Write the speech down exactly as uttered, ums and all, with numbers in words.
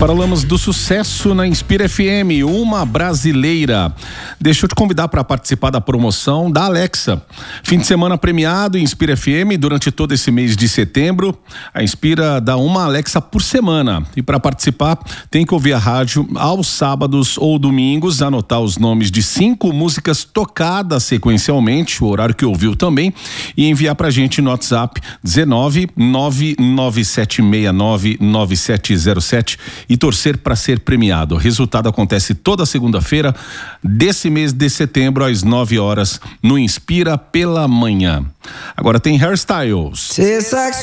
Falamos do sucesso na Inspira F M, uma brasileira. Deixa eu te convidar para participar da promoção da Alexa. Fim de semana premiado Inspira F M durante todo esse mês de setembro. A Inspira dá uma Alexa por semana. E para participar, tem que ouvir a rádio aos sábados ou domingos, anotar os nomes de cinco músicas tocadas sequencialmente, o horário que ouviu também, e enviar pra gente no WhatsApp dezenove, nove nove sete seis nove, nove sete zero sete e torcer para ser premiado. O resultado acontece toda segunda-feira desse mês de setembro às nove horas no Inspira pela manhã. Agora tem Hairstyles.